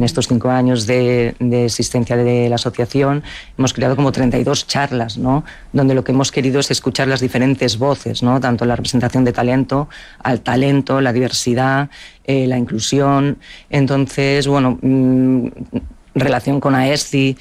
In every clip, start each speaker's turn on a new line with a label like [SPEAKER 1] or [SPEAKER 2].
[SPEAKER 1] en estos 5 años de existencia de la asociación hemos creado como 32 charlas, ¿no? Donde lo que hemos querido es escuchar las diferentes voces, ¿no? Tanto la representación de talento, al talento, la diversidad, la inclusión. Entonces, bueno, relación con AESCI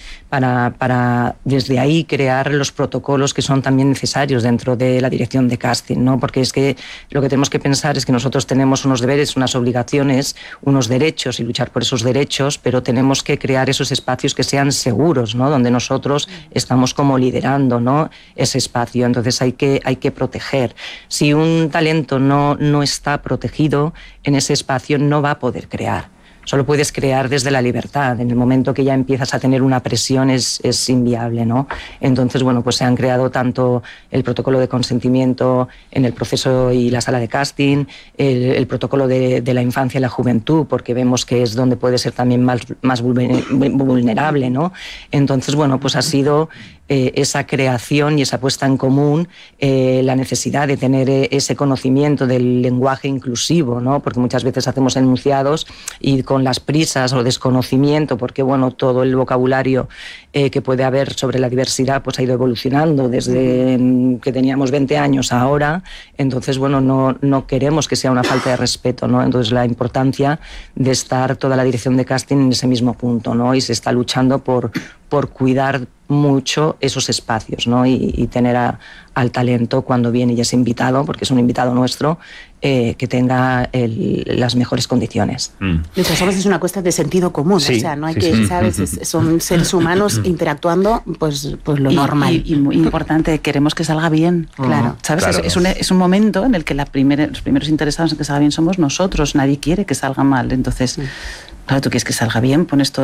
[SPEAKER 1] para desde ahí crear los protocolos que son también necesarios dentro de la dirección de casting, ¿no? Porque es que lo que tenemos que pensar es que nosotros tenemos unos deberes, unas obligaciones, unos derechos y luchar por esos derechos, pero tenemos que crear esos espacios que sean seguros, ¿no? Donde nosotros estamos como liderando, ¿no? Ese espacio. Entonces hay que proteger. Si un talento no está protegido en ese espacio, no va a poder crear. Solo puedes crear desde la libertad. En el momento que ya empiezas a tener una presión es inviable, ¿no? Entonces, bueno, pues se han creado tanto el protocolo de consentimiento en el proceso y la sala de casting, el protocolo de la infancia y la juventud, porque vemos que es donde puede ser también más vulnerable, ¿no? Entonces, bueno, pues ha sido esa creación y esa puesta en común, la necesidad de tener ese conocimiento del lenguaje inclusivo, ¿no? Porque muchas veces hacemos enunciados y con las prisas o desconocimiento, porque bueno, todo el vocabulario que puede haber sobre la diversidad pues ha ido evolucionando desde que teníamos 20 años a ahora. Entonces, bueno, no queremos que sea una falta de respeto, ¿no? Entonces, la importancia de estar toda la dirección de casting en ese mismo punto, ¿no? Y se está luchando por cuidar mucho esos espacios, ¿no? Y tener al talento cuando viene y es invitado, porque es un invitado nuestro, que tenga las mejores condiciones.
[SPEAKER 2] Muchas veces es una cuestión de sentido común, sí, o sea, no hay que, ¿sabes? Son seres humanos interactuando, pues lo normal.
[SPEAKER 3] Y muy importante, queremos que salga bien.
[SPEAKER 2] Claro.
[SPEAKER 3] ¿Sabes?
[SPEAKER 4] Claro.
[SPEAKER 3] Es un momento en el que los primeros interesados en que salga bien somos nosotros, nadie quiere que salga mal, entonces... Claro, tú quieres que salga bien,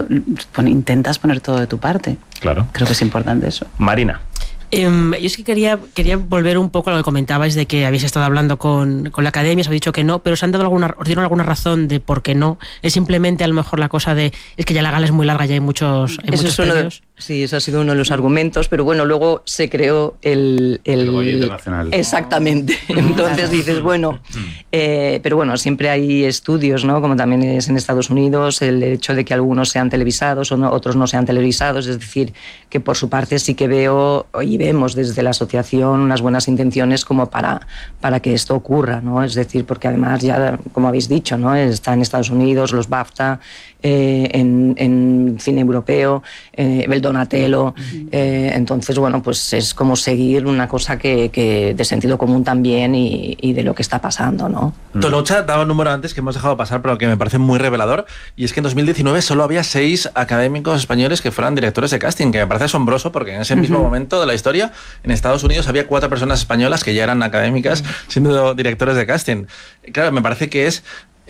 [SPEAKER 3] intentas poner todo de tu parte.
[SPEAKER 4] Claro.
[SPEAKER 3] Creo que es importante eso.
[SPEAKER 4] Marina.
[SPEAKER 5] Yo es que quería volver un poco a lo que comentabais de que habéis estado hablando con la academia, os habéis dicho que no, pero os dieron alguna razón de por qué no. Es simplemente a lo mejor la cosa de es que ya la gala es muy larga, ya hay muchos premios.
[SPEAKER 1] Sí, eso ha sido uno de los argumentos, pero bueno, luego se creó el
[SPEAKER 4] Goya Internacional.
[SPEAKER 1] Exactamente. Entonces dices, bueno, pero bueno, siempre hay estudios, ¿no? Como también es en Estados Unidos, el hecho de que algunos sean televisados o otros no sean televisados, es decir, que por su parte sí que veo y vemos desde la asociación unas buenas intenciones como para que esto ocurra, ¿no? Es decir, porque además ya, como habéis dicho, ¿no? Está en Estados Unidos, los BAFTA, en cine europeo, el Donatello, entonces, bueno, pues es como seguir una cosa que de sentido común también y de lo que está pasando, ¿no?
[SPEAKER 6] Tolocha daba un número antes que hemos dejado pasar, pero que me parece muy revelador, y es que en 2019 solo había 6 académicos españoles que fueran directores de casting, que me parece asombroso porque en ese mismo momento de la historia, en Estados Unidos había 4 personas españolas que ya eran académicas siendo directores de casting. Claro, me parece que es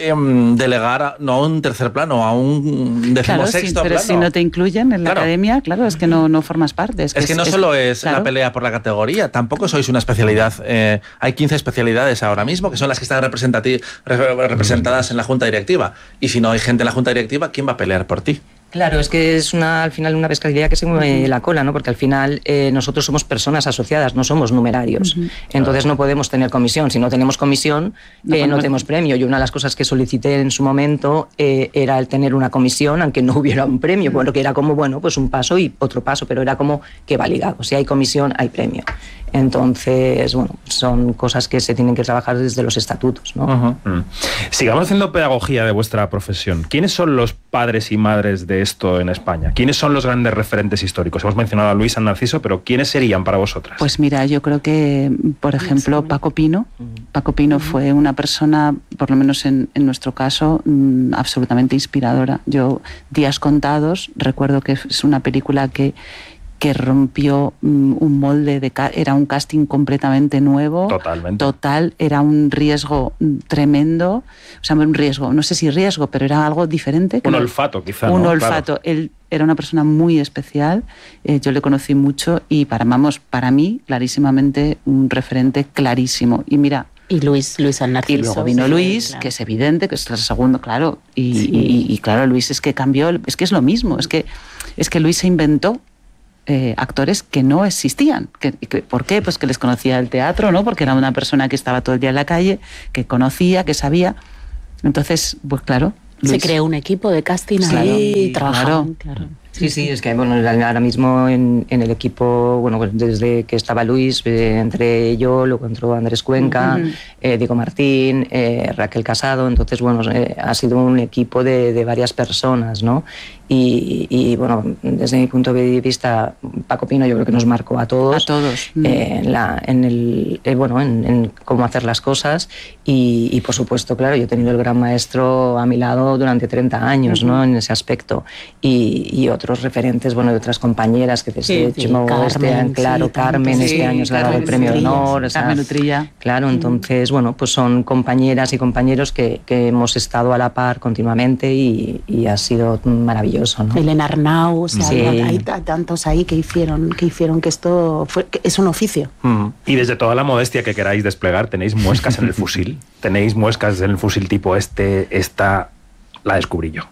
[SPEAKER 6] delegar no a un tercer plano, a un decimosexto
[SPEAKER 3] plano. Pero si no te incluyen en la academia, claro, es que no formas parte. Es que no
[SPEAKER 6] solo es la pelea por la categoría, tampoco sois una especialidad. Hay 15 especialidades ahora mismo, que son las que están representadas en la junta directiva. Y si no hay gente en la junta directiva, ¿quién va a pelear por ti?
[SPEAKER 1] Claro, es que es al final una pescadilla que se mueve la cola, ¿no? Porque al final nosotros somos personas asociadas, no somos numerarios. Entonces no podemos tener comisión. Si no tenemos comisión, no tenemos premio. Y una de las cosas que solicité en su momento era el tener una comisión, aunque no hubiera un premio. Bueno, que era como, bueno, pues un paso y otro paso, pero era como que va ligado. Si hay comisión, hay premio. Entonces, bueno, son cosas que se tienen que trabajar desde los estatutos, ¿no?
[SPEAKER 4] Sigamos haciendo pedagogía de vuestra profesión. ¿Quiénes son los padres y madres de esto en España? ¿Quiénes son los grandes referentes históricos? Hemos mencionado a Luis San Narciso, pero ¿quiénes serían para vosotras?
[SPEAKER 3] Pues mira, yo creo que, por ejemplo, Paco Pino. Paco Pino fue una persona, por lo menos en nuestro caso, absolutamente inspiradora. Yo, Días contados, recuerdo que es una película que rompió un molde era un casting completamente nuevo.
[SPEAKER 4] Totalmente.
[SPEAKER 3] Total, era un riesgo tremendo, o sea, un riesgo, no sé si riesgo, pero era algo diferente.
[SPEAKER 4] Un olfato, quizá.
[SPEAKER 3] Un olfato. Claro. Él era una persona muy especial, yo le conocí mucho y para mí, clarísimamente, un referente clarísimo. Y mira...
[SPEAKER 2] Y Luis San Narciso.
[SPEAKER 3] Y luego vino Luis, claro, que es evidente, que es el segundo, claro. Y claro, Luis es que cambió, es que es lo mismo, es que Luis se inventó actores que no existían. ¿Por qué? Pues que les conocía el teatro, ¿no? Porque era una persona que estaba todo el día en la calle, que conocía, que sabía. Entonces, pues claro,
[SPEAKER 2] Se creó un equipo de casting ahí, trabajaron, claro.
[SPEAKER 1] Sí, es que bueno, ahora mismo en el equipo, bueno, pues desde que estaba Luis, entre yo, luego entró Andrés Cuenca, Diego Martín, Raquel Casado, entonces bueno, ha sido un equipo de varias personas, ¿no? Y bueno, desde mi punto de vista, Paco Pino yo creo que nos marcó a todos.
[SPEAKER 3] A todos.
[SPEAKER 1] En cómo hacer las cosas y por supuesto, claro, yo he tenido el gran maestro a mi lado durante 30 años, ¿no? En ese aspecto. Y otros referentes, bueno, de otras compañeras que desde
[SPEAKER 2] Carmen,
[SPEAKER 1] Carmen, este año se ha dado el premio de honor.
[SPEAKER 3] Carmen Utrilla.
[SPEAKER 1] Claro, entonces, bueno, pues son compañeras y compañeros que hemos estado a la par continuamente y ha sido maravilloso. ¿No?
[SPEAKER 2] Elena Arnau, o sea, hay tantos ahí que hicieron que esto que es un oficio.
[SPEAKER 4] Y desde toda la modestia que queráis desplegar, ¿tenéis muescas en el fusil? ¿Tenéis muescas en el fusil tipo esta la descubrí yo?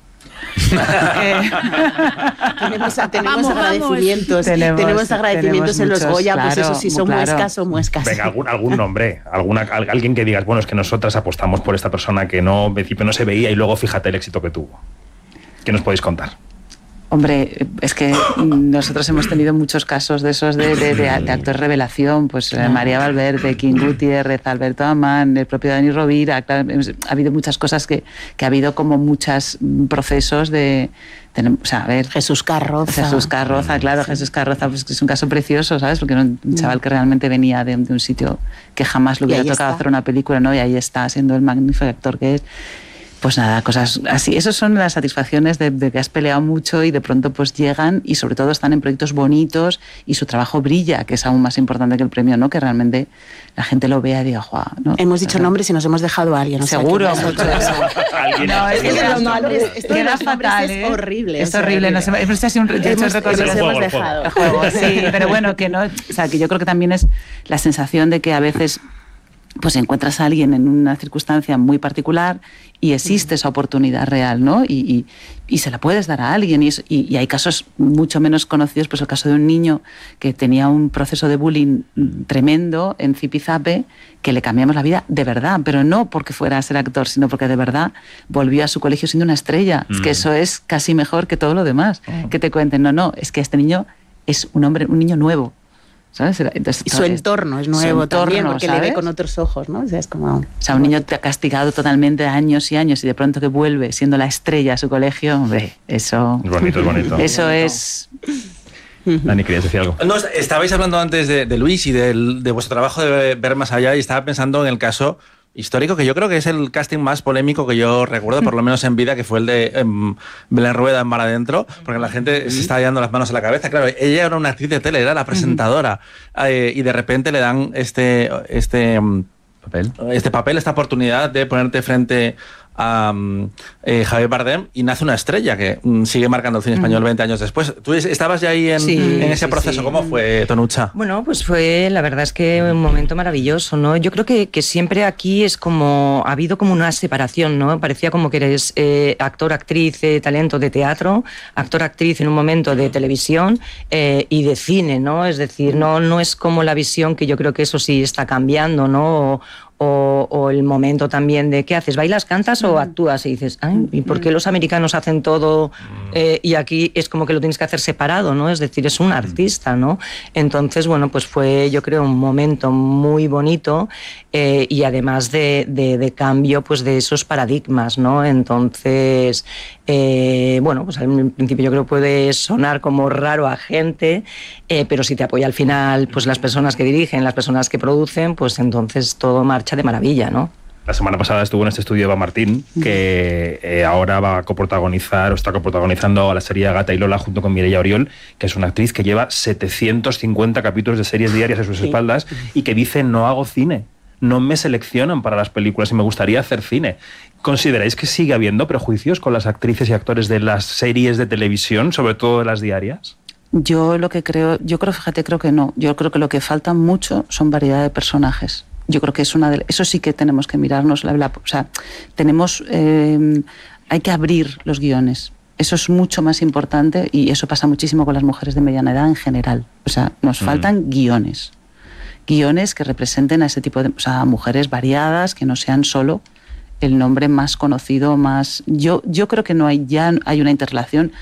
[SPEAKER 2] Tenemos agradecimientos. Tenemos agradecimientos en los Goya, claro, pues eso sí son muescas o muescas.
[SPEAKER 4] Venga, algún nombre, alguien que digas, bueno, es que nosotras apostamos por esta persona que no, en principio no se veía y luego fíjate el éxito que tuvo. ¿Qué nos podéis contar?
[SPEAKER 3] Hombre, es que nosotros hemos tenido muchos casos de esos de actores revelación, pues María Valverde, King Gutiérrez, Alberto Amán, el propio Dani Rovira, claro, ha habido muchas cosas que ha habido como muchos procesos de... O sea, a ver,
[SPEAKER 2] Jesús Carroza,
[SPEAKER 3] claro, Jesús Carroza, pues es un caso precioso, ¿sabes? Porque era un chaval que realmente venía de un sitio que jamás le hubiera tocado hacer una película, ¿no? Y ahí está, siendo el magnífico actor que es. Pues nada, cosas así. Esas son las satisfacciones de que has peleado mucho y de pronto pues llegan y sobre todo están en proyectos bonitos y su trabajo brilla, que es aún más importante que el premio, ¿no? Que realmente la gente lo vea y diga, ¡guau! ¿No?
[SPEAKER 2] Hemos dicho nombres y nos hemos dejado a alguien. ¿No?
[SPEAKER 3] Seguro.
[SPEAKER 2] No, es que de los nombres, esto de los nombres es horrible.
[SPEAKER 3] Es horrible. Hemos
[SPEAKER 2] dejado.
[SPEAKER 3] Sí, pero bueno, que no... O sea, que yo creo que también es la sensación de que a veces pues encuentras a alguien en una circunstancia muy particular y existe esa oportunidad real, ¿no? Y se la puedes dar a alguien. Y hay casos mucho menos conocidos, pues el caso de un niño que tenía un proceso de bullying tremendo en Zipizape, que le cambiamos la vida de verdad, pero no porque fuera a ser actor, sino porque de verdad volvió a su colegio siendo una estrella. Es que eso es casi mejor que todo lo demás. Que te cuenten, no, es que este niño es un niño nuevo. ¿Sabes? Entonces,
[SPEAKER 2] y su entorno es nuevo también, porque ¿sabes? Le ve con otros ojos, ¿no? O sea, es como...
[SPEAKER 3] O sea, un niño te ha castigado totalmente años y años y de pronto que vuelve siendo la estrella a su colegio, hombre, eso...
[SPEAKER 4] Es bonito.
[SPEAKER 3] Eso es...
[SPEAKER 4] Dani, ¿querías decir algo?
[SPEAKER 6] No, estabais hablando antes de Luis y de vuestro trabajo de ver más allá y estaba pensando en el caso histórico, que yo creo que es el casting más polémico que yo recuerdo, por lo menos en vida, que fue el de Belén Rueda en Mar Adentro, porque la gente se está llevando las manos a la cabeza. Claro, ella era una actriz de tele, era la presentadora, y de repente le dan este papel, esta oportunidad de ponerte frente a Javier Bardem y nace una estrella que sigue marcando el cine español 20 años después. ¿Tú estabas ya ahí en ese proceso? Sí. ¿Cómo fue, Tonucha?
[SPEAKER 1] Bueno, pues fue, la verdad es que un momento maravilloso, ¿no? Yo creo que siempre aquí es como, ha habido como una separación, ¿no? Parecía como que eres actor, actriz, talento de teatro, actor, actriz en un momento de televisión y de cine, ¿no? Es decir, no es como la visión, que yo creo que eso sí está cambiando, ¿no? O el momento también de ¿qué haces? ¿Bailas, cantas o actúas? Y dices, ay, ¿y por qué los americanos hacen todo y aquí es como que lo tienes que hacer separado, ¿no? Es decir, es un artista, ¿no? Entonces, bueno, pues fue, yo creo, un momento muy bonito y además de cambio, pues de esos paradigmas, ¿no? Entonces, bueno, pues al principio yo creo que puede sonar como raro a gente, pero si te apoya al final, pues las personas que dirigen, las personas que producen, pues entonces todo marcha de maravilla, ¿no?
[SPEAKER 4] La semana pasada estuvo en este estudio Eva Martín, que ahora va a coprotagonizar o está coprotagonizando a la serie Gata y Lola junto con Mireia Oriol, que es una actriz que lleva 750 capítulos de series diarias a sus espaldas y que dice, no hago cine, no me seleccionan para las películas y me gustaría hacer cine. ¿Consideráis que sigue habiendo prejuicios con las actrices y actores de las series de televisión, sobre todo de las diarias?
[SPEAKER 3] Yo fíjate, creo que no. Yo creo que lo que falta mucho son variedad de personajes. Yo creo que es eso sí que tenemos que mirarnos. O sea, hay que abrir los guiones. Eso es mucho más importante y eso pasa muchísimo con las mujeres de mediana edad en general. O sea, nos faltan guiones que representen a ese tipo de, o sea, mujeres variadas, que no sean solo el nombre más conocido, más... Yo creo que no hay una interrelación